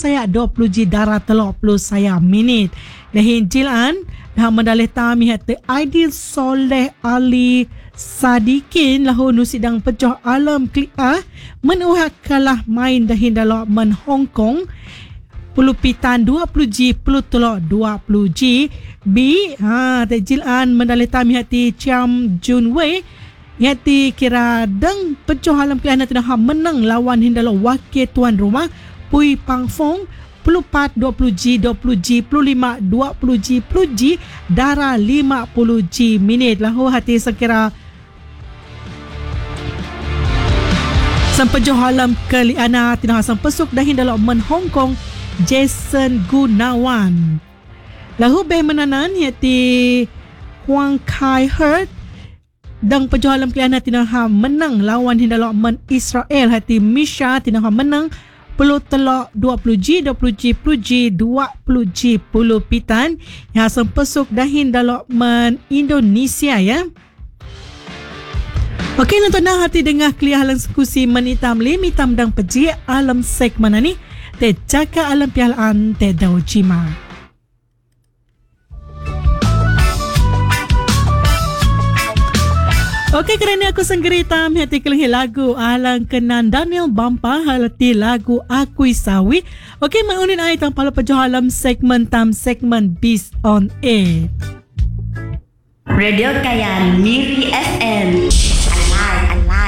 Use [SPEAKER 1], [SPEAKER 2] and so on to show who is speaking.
[SPEAKER 1] saya 20 ji darah 30 saya minit. Dahin jilan dah mendalih tami hati Aidil Soleh Ali Sadikin lahu nusidang pejoh alam kliah menuhak kalah main dahin dalam men Hong Kong pulupitan 20 ji pelutolok 20 ji B jilan mendalih tami hati Chiam Jun Wei hati kira deng pejoh alam kliah nanti dah menang lawan hindalo wakil tuan rumah Pui Pang Fong 24 20 G 20 G 25 20 G 10 G darah 50 G minit lahu hati sekira sampai halam keliana tinah sampesuk dahin dalam men Hong Kong Jason Gunawan lahu be menanan hati Huang Kai Hert dang pejualan keliana tinah menang lawan hindalam men Israel hati Misha tinah menang Puluh telok 20 G 10 G 20 G puluh pitan yang sempesuk dahin dalam men Indonesia ya. Okey nonton hati dengar kuliah alam diskusi menitam limitam dang peji alam segmen ni te jaka alam pialaan te dau jima. Okey kerana aku senggeritam hati kelih lagu alang kenan Daniel Bampa halati lagu Akui Sawi. Okey maunin ai tanpa lupa alam segmen Beast on Air.
[SPEAKER 2] Radio Kayan Miri FM.